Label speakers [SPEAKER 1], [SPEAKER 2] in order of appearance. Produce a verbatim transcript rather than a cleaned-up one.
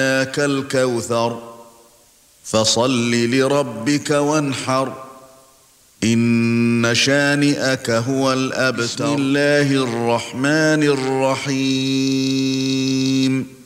[SPEAKER 1] أعطيناك الكوثر فصل لربك وانحر إن شانئك هو الأبتر. بسم الله الرحمن الرحيم